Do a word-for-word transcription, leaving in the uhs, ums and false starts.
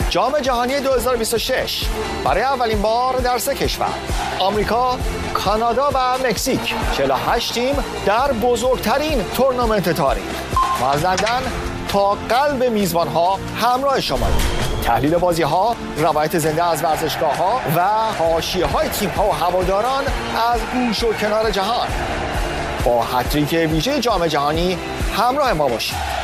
جام جهانی دو هزار و بیست و شش برای اولین بار در سه کشور آمریکا، کانادا و مکزیک چهل و هشت تیم در بزرگترین تورنمنت تاریخ. ما از لندن تا قلب میزبان‌ها همراه شما. تحلیل بازی‌ها، روایت زنده از ورزشگاه‌ها و حاشیه‌های تیم‌ها و هواداران از گوش و کنار جهان. با هتریک ویژه جام جهانی همراه ما باشید.